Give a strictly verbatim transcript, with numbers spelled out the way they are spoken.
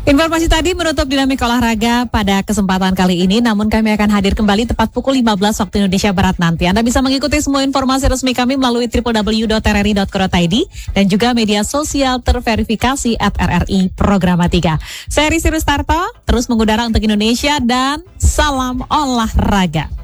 Informasi tadi menutup dinamik olahraga pada kesempatan kali ini, namun kami akan hadir kembali tepat pukul lima belas waktu Indonesia Barat nanti. Anda bisa mengikuti semua informasi resmi kami melalui w w w dot r r i dot co dot i d dan juga media sosial terverifikasi at R R I Programa tiga. Saya Rizky Rustarto, terus mengudara untuk Indonesia dan salam olahraga.